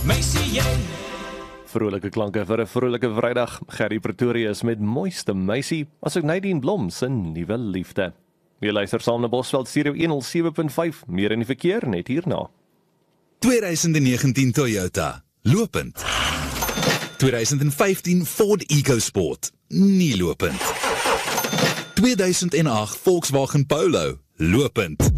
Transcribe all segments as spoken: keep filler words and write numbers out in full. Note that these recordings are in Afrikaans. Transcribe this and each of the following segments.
meisie jy. Vrolike klanke vir 'n vrolike Vrydag. Gerry Pretoria is met Mooiste Meisie, asook Nadine Blom se nuwe liefde. Jy luister saam na Bosveld Stereo honderd sewe punt vyf, meer in die verkeer net hierna. twintig negentien Toyota, lopend. twintig vyftien Ford EcoSport, nie lopend. tweeduisend agt Volkswagen Polo, lopend.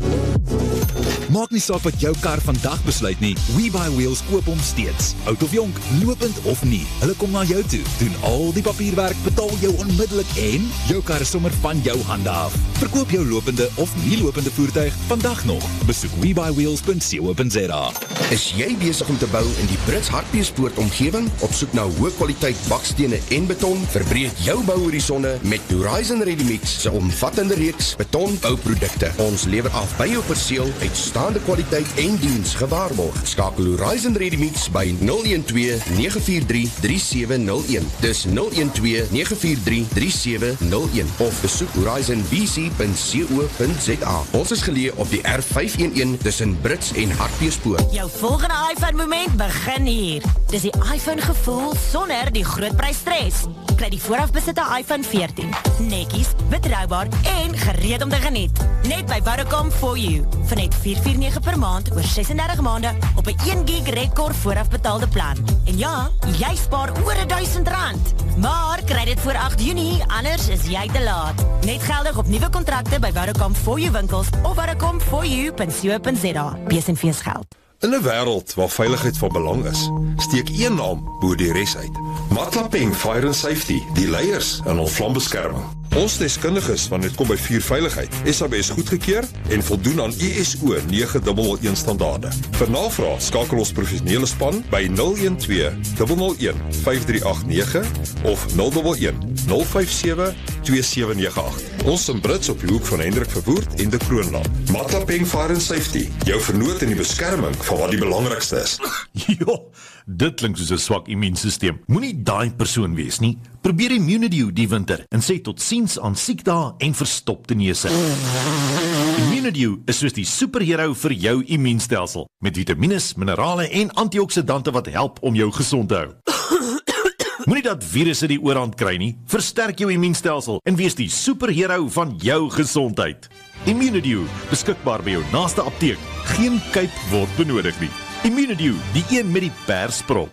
Maak nie saak wat jou kar vandag besluit nie, WeBuyWheels koop hom steeds. Oud of jonk, lopend of nie, hulle kom na jou toe, doen al die papierwerk, betaal jou onmiddellik en jou kar is sommer van jou hande af. Verkoop jou lopende of nie lopende voertuig vandag nog. Besoek we buy wheels punt co punt za. Is jy besig om te bou in die Brits Hartbeespoort omgewing? Op soek na hoë kwaliteit bakstene en beton? Verbreek jou bouhorisonne met Horizon Ready-Mix se omvattende reeks betonbouprodukte. Ons lewer af by jou perseel uitstaande kwaliteit en diens gewaarborg. Skakel Horizon Ready-Mix by nul een twee nege vier drie drie sewe nul een. Dis nul een twee nege vier drie drie sewe nul een of besoek horizon b c punt co punt za. Ons is geleë op die R vyf een een tussen Brits en Hartbeespoort. Jou volgende iPhone moment begin hier. Dis die iPhone gevoel sonder die groot prysstress. Kry die voorafbesitte iPhone veertien. Netjies, betroubaar en gereed om te geniet. Net by Vodacom for you. Vir net vier vier nege per maand oor ses en dertig maande op 'n een gig rekord voorafbetaalde plan. En ja, jy spaar oor duisend rand. Maar kry dit voor agt Junie, anders is jy te laat. Net geldig op nuwe kontrakte by Vodacom for you winkels of vodacom for you punt co punt za. B S en V S geld. In 'n wêreld waar veiligheid van belang is, steek een naam bo die res uit. Matlapeng Fire and Safety, die leiers in ons vlambeskerming. Ons deskundiges wanneer dit kom by vuurveiligheid, S A B S goedgekeur en voldoen aan I S O nege nul nul een standaarde. Vir navraag skakel ons professionele span by nul een twee nul nul een vyf drie agt nege of nul een een nul vyf sewe twee sewe nege agt. Ons in Brits op die hoek van Hendrik Verwoerd en de Kroonland. Matlapeng Fire and Safety, jou vernoot in die beskerming van wat die belangrikste is. Jo, dit klink soos 'n swak immuunstelsel. Moenie daai persoon wees nie. Probeer Immunidew die winter en sê tot siens aan siekdae en verstopte neuse. Immunidew is soos die superhero vir jou immuunstelsel, met vitamines, minerale en antioksidante wat help om jou gesond te hou. Moenie dat virusse die oorhand kry nie. Versterk jou immuunstelsel en wees die superhero van jou gesondheid. Immunidew, beskikbaar by jou naaste apteek. Geen kuip word benodig nie. Immunidew, die een met die persprop.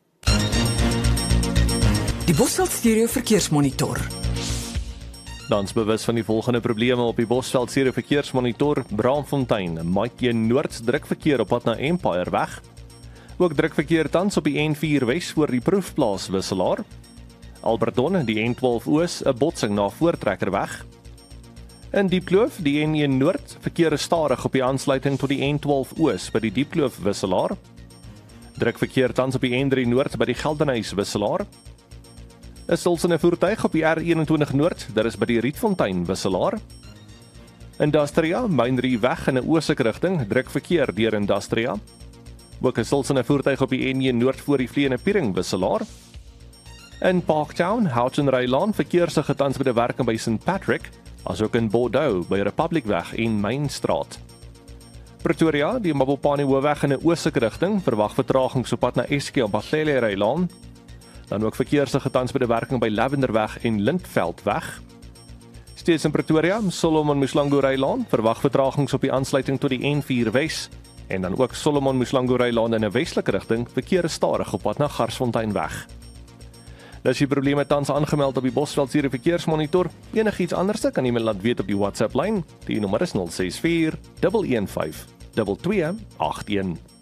Die Bosveld Stereo verkeersmonitor. Dans bewus van die volgende probleme op die Bosveld Stereo verkeersmonitor. Braamfontein, Maatjie Noord, drukverkeer op pad na Empire weg. Ook drukverkeer tans op die N vier Wes voor die proefplaas wisselaar. Alberton, die N twaalf Oos, 'n botsing na Voortrekker weg. In Diepkloof, die N een Noord, verkeer is stadig op die aansluiting tot die N twaalf Oos by die Diepkloof wisselaar. Drukverkeer tans op die N drie Noord by die Geldenhuys wisselaar. Is stilsende voertuig op die R eenentwintig Noord, dit is by die Rietfontein wisselaar. Industria, Mynrie weg in 'n oostelike rigting, drukverkeer deur Industria. Ook is stilsende voertuig op die N een Noord voor die Vleene Piering wisselaar. In Parktown, Houghton Rylaan, verkeer se getans by die werking by Saint Patrick, asook in Bordeaux by Republic weg en Mainstraat. Pretoria, die Mabopane Hoofweg in 'n oostelike rigting, verwag vertraging so pad na Eskie op Batlele Rylaan. Dan ook verkeer se getans by die werking by Lavenderweg en Lindveld weg. Steeds in Pretoria, Solomon Muslango Rylaan, verwag vertragings op die aansluiting tot die N vier Wes. En dan ook Solomon Muslango Rylaan in 'n westelike rigting, verkeer is stadig op pad na Garsfontein weg. Dis die probleme tans aangemeld op die Bosveld Stereo verkeersmonitor. Enigiets anders kan jy my laat weet op die WhatsApp lyn. Die nommer is nul ses vier een een vyf twee twee agt een.